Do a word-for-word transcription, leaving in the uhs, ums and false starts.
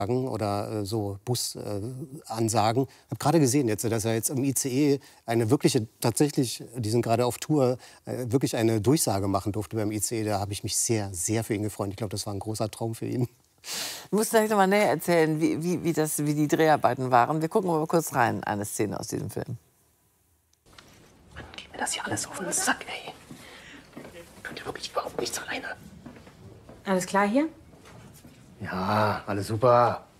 oder äh, so Busansagen. Äh, Ansagen. Ich habe gerade gesehen, jetzt, dass er jetzt im I C E eine wirkliche, tatsächlich, die sind gerade auf Tour, äh, wirklich eine Durchsage machen durfte beim I C E. Da habe ich mich sehr, sehr für ihn gefreut. Ich glaube, das war ein großer Traum für ihn. Du musst vielleicht noch mal näher erzählen, wie, wie, wie, das, wie die Dreharbeiten waren. Wir gucken mal kurz rein, eine Szene aus diesem Film. Mann, geht mir das hier alles auf den Sack, ey. Könnt ihr wirklich überhaupt nichts alleine? Alles klar hier? Ja, alles super.